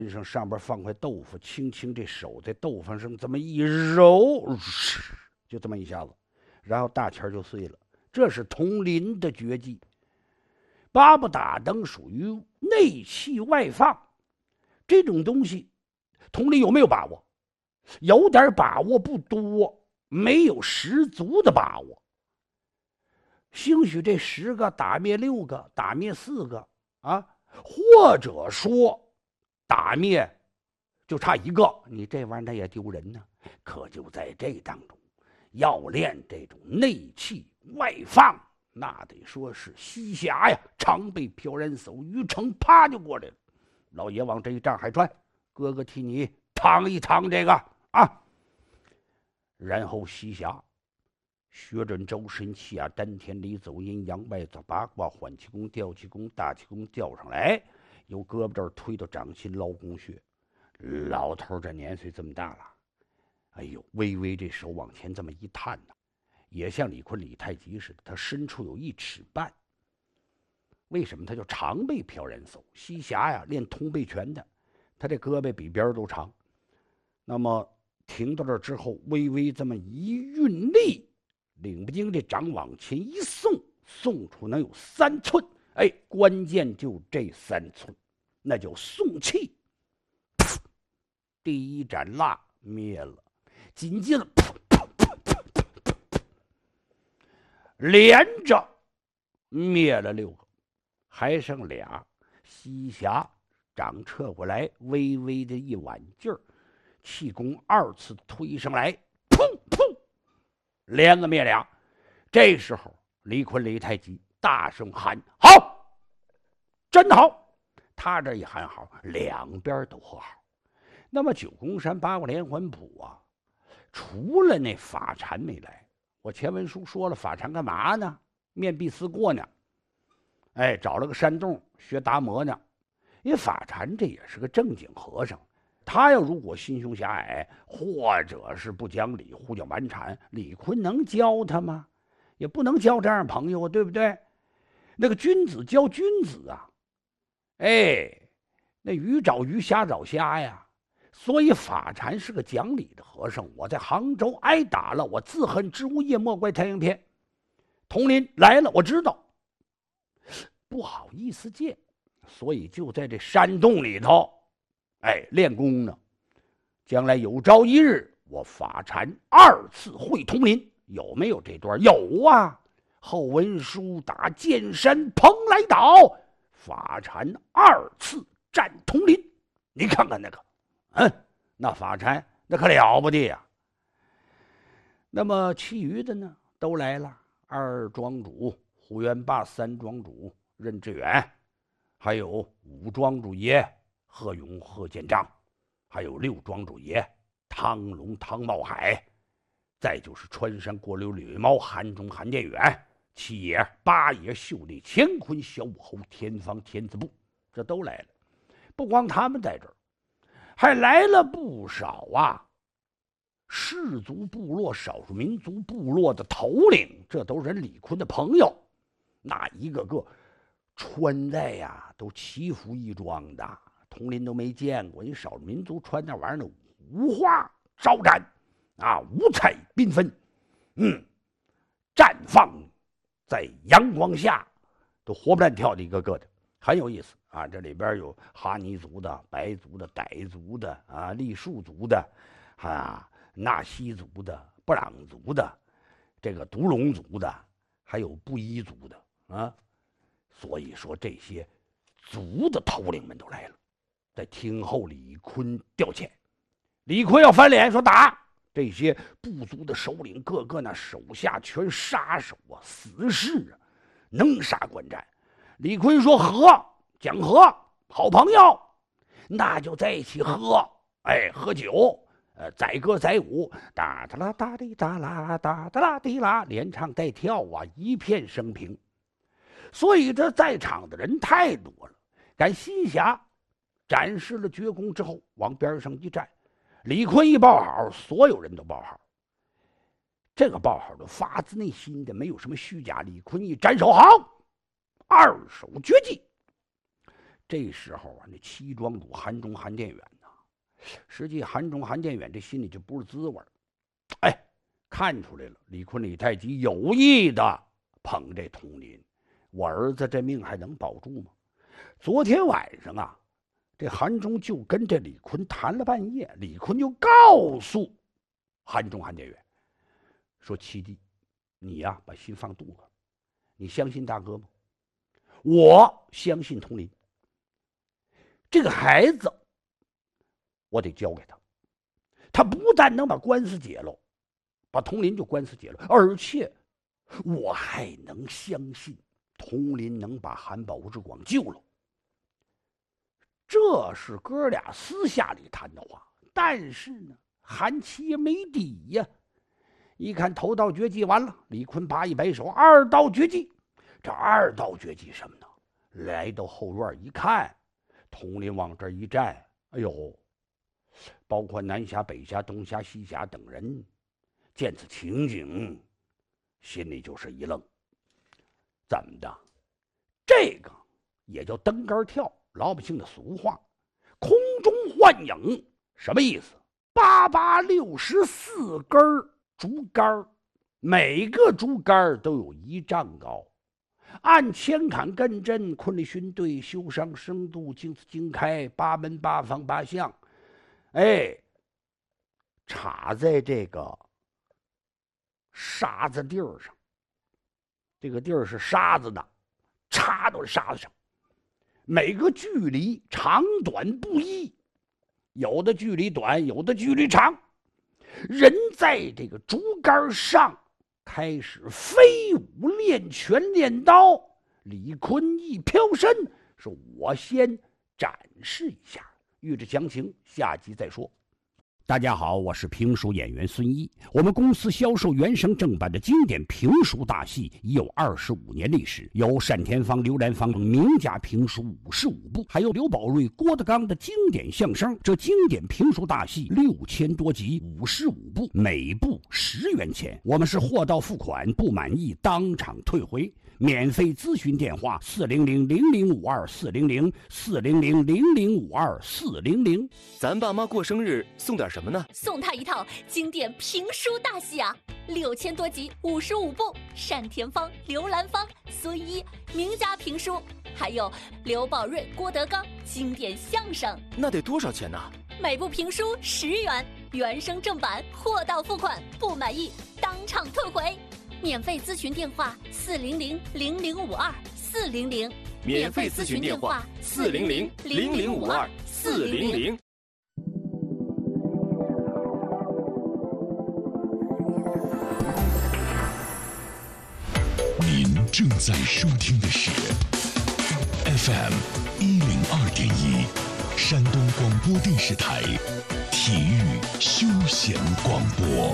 上边放块豆腐，轻轻这手在豆腐上这么一揉，就这么一下子，然后大钱就碎了。这是佟林的绝技。八步打灯属于内气外放，这种东西佟林有没有把握？有点把握，不多，没有十足的把握。兴许这10个打灭6个，打灭4个啊，或者说打灭就差1个，你这玩意儿它也丢人呢。可就在这当中，要练这种内气外放，那得说是西侠呀，常备飘然叟，于成啪就过来了。老爷往这一站，海川，哥哥替你趟一趟这个啊。然后西侠学着周身气啊，丹田里走阴阳外走八卦，缓气功、吊气功、大气功吊上来，由胳膊这儿推到掌心捞宫穴。老头这年岁这么大了，哎呦，微微这手往前这么一探呢，也像李坤李太极似的，他深处有1尺半。为什么他叫长背飘然叟？西侠呀，练通背拳的，他这胳膊比别人都长。那么停到这之后，微微这么一运力，领不精这掌往前一送，送出能有3寸。哎，关键就这3寸，那叫送气。第一盏蜡灭了，紧接着连着灭了6个，还剩俩。西侠掌撤过来，微微的一挽劲儿，气功2次推上来，砰砰，连个灭俩。这时候李坤李太极大声喊：“好，真好！”他这一喊好，两边都和好。那么九宫山八卦连环谱啊，除了那法禅没来，我前文书说了，法禅干嘛呢？面壁思过呢。哎，找了个山洞学达摩呢。因为法禅这也是个正经和尚，他要如果心胸狭隘，或者是不讲理、胡搅蛮缠，李坤能教他吗？也不能交这样朋友啊，对不对？那个君子教君子啊，哎，那鱼找鱼，虾找虾呀。所以法禅是个讲理的和尚。我在杭州挨打了，我自恨知无夜，莫怪太阳偏。佟林来了，我知道，不好意思见，所以就在这山洞里头，哎，练功呢。将来有朝一日，我法禅2次会佟林，有没有这段？有啊。后文书打剑山蓬莱岛，法禅2次战佟林，你看看那个。那法禅那可了不得呀。那么其余的呢，都来了。2庄主胡元霸，3庄主任志远，还有5庄主爷贺勇、贺建章，还有6庄主爷汤龙、汤茂海，再就是穿山过柳吕猫、韩忠、韩殿远，7爷、8爷秀丽、乾坤、小武侯、天方、天子部，这都来了。不光他们在这儿，还来了不少啊，氏族部落、少数民族部落的头领，这都是人李坤的朋友。那一个个穿戴呀，都奇服异装的，佟林都没见过。你少数民族穿那玩意儿，五花招展啊，五彩缤纷，绽放在阳光下，都活蹦乱跳的，一个个的，很有意思啊。这里边有哈尼族的、白族的、傣族的啊、傈僳族的啊、纳西族的、布朗族的，这个独龙族的，还有布依族的啊。所以说这些族的头领们都来了，在听候李坤调遣。李坤要翻脸说打。这些部族的首领个个那手下全杀手啊，死士啊，能杀惯战。李坤说和，讲和，好朋友，那就在一起喝，哎，喝酒，载歌载舞，哒哒啦哒滴哒啦哒哒啦滴啦，连唱带跳啊，一片升平。所以这在场的人太多了。赶西侠展示了绝功之后，往边上一站，李坤一报好，所有人都报好。这个报好都发自内心的，没有什么虚假。李坤一展手，好，2手绝技。 这时候啊，那七庄主韩忠、韩殿远呐，实际韩忠、韩殿远这心里就不是滋味。哎，看出来了，李坤、李太极有意的捧这统领，我儿子这命还能保住吗？昨天晚上啊，这韩忠就跟这李坤谈了半夜，李坤就告诉韩忠、韩殿远说：“七弟，你呀，把心放肚子，你相信大哥吗？我相信统领。这个孩子，我得交给他。他不但能把官司解了，把统领就官司解了，而且我还能相信统领能把韩保之广救了。”这是哥俩私下里谈的话，但是呢，韩琦也没底呀。一看头道绝技完了，李坤拔一摆手，二道绝技。这二道绝技什么呢？来到后院一看，统领往这一站，哎呦，包括南侠、北侠、东侠、西侠等人，见此情景，心里就是一愣。怎么的？这个也叫登杆跳，老百姓的俗话，空中幻影，什么意思？864根竹竿，每个竹竿都有1丈高，按千坎艮震，昆里勋对，修伤生度，经此经开，八门八方八象，哎，插在这个沙子地儿上，这个地儿是沙子的，插到沙子上，每个距离长短不一，有的距离短，有的距离长。人在这个竹竿上开始飞舞练拳练刀，李坤一飘身，说：“我先展示一下。”欲知详情，下集再说。大家好，我是评书演员孙一。我们公司销售原声正版的经典评书大戏已有25年历史，有单田芳、刘兰芳名家评书55部，还有刘宝瑞、郭德纲的经典相声。这经典评书大戏6000多集，55部，每部10元钱。我们是货到付款，不满意当场退回。免费咨询电话：400-0052-400，400-0052-400。 咱爸妈过生日送点什么呢？ 送他一套经典评书大戏啊，6000多集，55部，单田芳、刘兰芳、孙一名家评书，还有刘宝瑞、郭德纲经典相声。 那得多少钱呢？ 每部评书10元，原声正版，货到付款，不满意当场退回。免费咨询电话：400-0052-400。 免费咨询电话：400-0052-400。 您正在收听的是 FM 102.1，山东广播电视台体育休闲广播。